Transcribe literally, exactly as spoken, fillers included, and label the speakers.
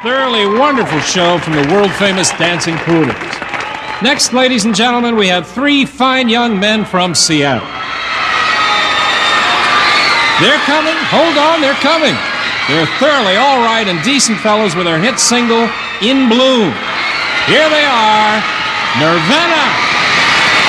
Speaker 1: Thoroughly wonderful show from the world-famous Dancing Poodles. Next, ladies and gentlemen, we have three fine young men from Seattle. They're coming. Hold on, they're coming. They're thoroughly all right and decent fellows with their hit single, In Bloom. Here they are, Nirvana.